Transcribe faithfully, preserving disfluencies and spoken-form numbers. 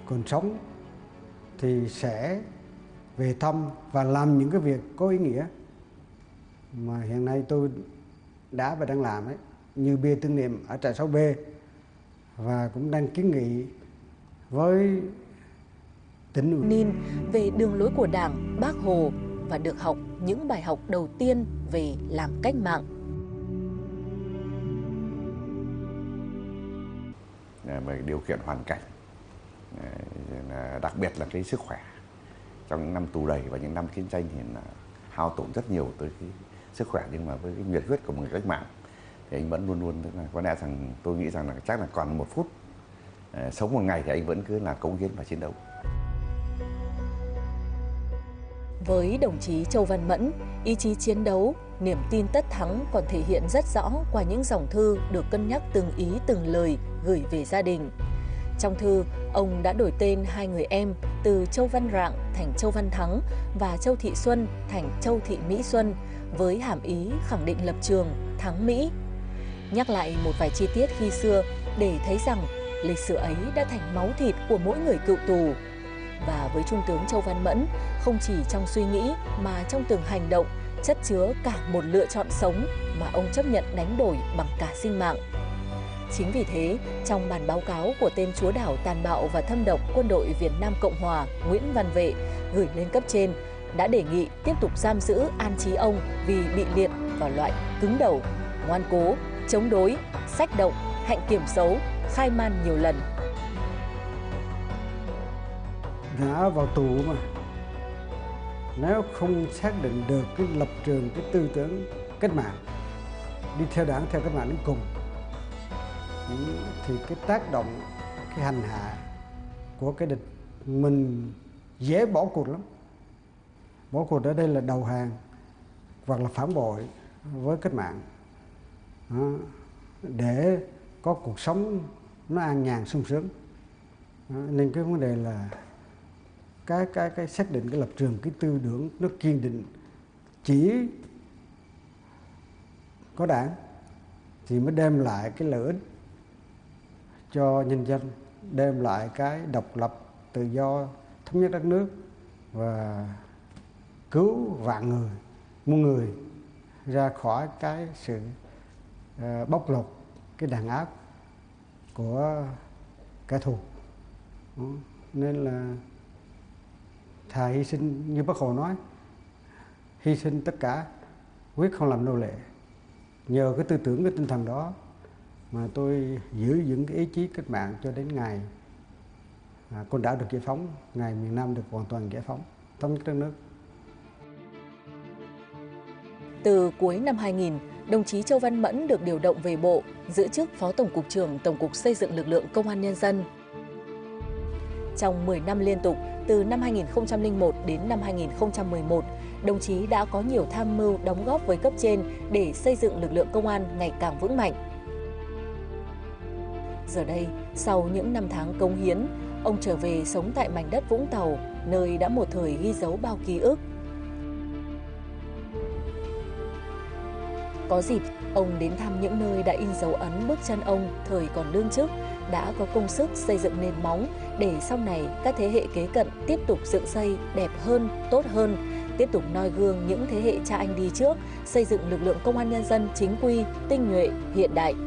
còn sống thì sẽ về thăm và làm những cái việc có ý nghĩa mà hiện nay tôi đã và đang làm ấy, như bia tưởng niệm ở trại sáu B, và cũng đang kiến nghị với tỉnh ủy Ninh về đường lối của Đảng, Bác Hồ và được học những bài học đầu tiên về làm cách mạng. Về điều kiện hoàn cảnh, đặc biệt là cái sức khỏe trong những năm tù đầy và những năm chiến tranh thì là hao tổn rất nhiều tới cái sức khỏe, nhưng mà với cái nhiệt huyết của một người cách mạng thì anh vẫn luôn luôn, tức là có lẽ rằng tôi nghĩ rằng là chắc là còn một phút à, sống một ngày thì anh vẫn cứ là cống hiến và chiến đấu. Với đồng chí Châu Văn Mẫn, ý chí chiến đấu, niềm tin tất thắng còn thể hiện rất rõ qua những dòng thư được cân nhắc từng ý từng lời gửi về gia đình. Trong thư, ông đã đổi tên hai người em từ Châu Văn Rạng thành Châu Văn Thắng và Châu Thị Xuân thành Châu Thị Mỹ Xuân, với hàm ý khẳng định lập trường thắng Mỹ. Nhắc lại một vài chi tiết khi xưa để thấy rằng lịch sử ấy đã thành máu thịt của mỗi người cựu tù. Và với Trung tướng Châu Văn Mẫn, không chỉ trong suy nghĩ mà trong từng hành động chất chứa cả một lựa chọn sống mà ông chấp nhận đánh đổi bằng cả sinh mạng. Chính vì thế, trong bản báo cáo của tên chúa đảo tàn bạo và thâm độc Quân đội Việt Nam Cộng Hòa Nguyễn Văn Vệ gửi lên cấp trên đã đề nghị tiếp tục giam giữ an trí ông vì bị liệt vào loại cứng đầu, ngoan cố, chống đối, sách động, hạnh kiểm xấu, khai man nhiều lần. Ngã vào tù mà nếu không xác định được cái lập trường, cái tư tưởng cách mạng, đi theo Đảng, theo cách mạng đến cùng, thì cái tác động, cái hành hạ của cái địch mình dễ bỏ cuộc lắm. Bỏ cuộc ở đây là đầu hàng hoặc là phản bội với cách mạng đó, để có cuộc sống nó an nhàn sung sướng. Đó, nên cái vấn đề là cái cái cái xác định cái lập trường, cái tư tưởng nó kiên định, chỉ có Đảng thì mới đem lại cái lợi ích cho nhân dân, đem lại cái độc lập, tự do, thống nhất đất nước và cứu vạn người, muôn người ra khỏi cái sự uh, bóc lột, cái đàn áp của kẻ thù. Đó. Nên là thà hy sinh như Bác Hồ nói, hy sinh tất cả, quyết không làm nô lệ. Nhờ cái tư tưởng, cái tinh thần đó mà tôi giữ vững cái ý chí cách mạng cho đến ngày à, Côn Đảo được giải phóng, ngày miền Nam được hoàn toàn giải phóng, thống nhất đất nước. Từ cuối năm hai nghìn, đồng chí Châu Văn Mẫn được điều động về Bộ, giữ chức Phó Tổng cục trưởng Tổng cục Xây dựng Lực lượng Công an Nhân dân. Trong mười năm liên tục, từ năm hai nghìn không trăm lẻ một đến năm hai nghìn không trăm mười một, đồng chí đã có nhiều tham mưu đóng góp với cấp trên để xây dựng lực lượng công an ngày càng vững mạnh. Giờ đây, sau những năm tháng cống hiến, ông trở về sống tại mảnh đất Vũng Tàu, nơi đã một thời ghi dấu bao ký ức. Có dịp, ông đến thăm những nơi đã in dấu ấn bước chân ông thời còn đương chức, đã có công sức xây dựng nền móng để sau này các thế hệ kế cận tiếp tục dựng xây đẹp hơn, tốt hơn, tiếp tục noi gương những thế hệ cha anh đi trước, xây dựng lực lượng công an nhân dân chính quy, tinh nhuệ, hiện đại.